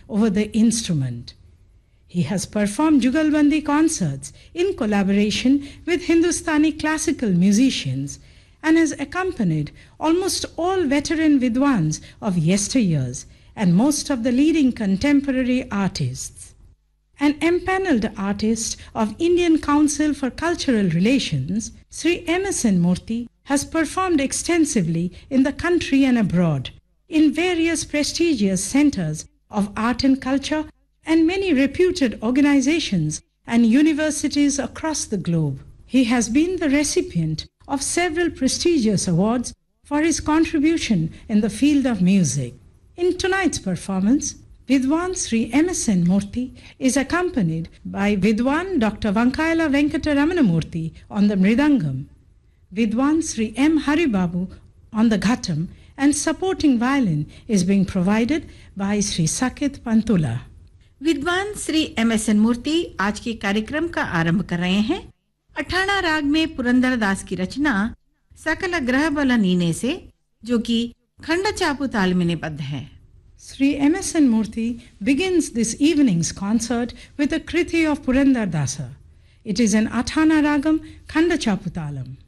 over the instrument. He has performed Jugalbandi concerts in collaboration with Hindustani classical musicians and has accompanied almost all veteran Vidwans of yesteryears and most of the leading contemporary artists. An empaneled artist of Indian Council for Cultural Relations, Sri M.S.N. Murthy has performed extensively in the country and abroad in various prestigious centers of art and culture and many reputed organizations and universities across the globe. He has been the recipient of several prestigious awards for his contribution in the field of music. In tonight's performance, Vidwan Sri M.S.N. Murthy is accompanied by Vidwan Dr. Vankaila Venkata Ramanamurthy on the mridangam, Vidwan Sri M. Haribabu on the ghatam, and supporting violin is being provided by Sri Sakit Pantula. विद्वान Shri M.S.N. मूर्ति आज के कार्यक्रम का आरंभ कर रहे हैं। अठाणा राग में पुरंदर दास की रचना सकल ग्रह बल नीने से, जो कि खंड चापू ताल में निबद्ध है। Sri M.S.N. Murthy begins this evening's concert with a kriti of Purandar Dasa. It is an Athana Ragam, Khanda Chaputalam.